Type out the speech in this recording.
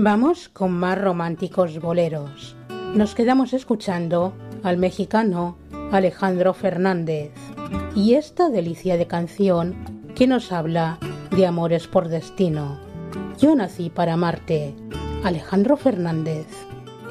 Vamos con más románticos boleros. Nos quedamos escuchando al mexicano Alejandro Fernández y esta delicia de canción que nos habla de amores por destino. Yo nací para amarte, Alejandro Fernández.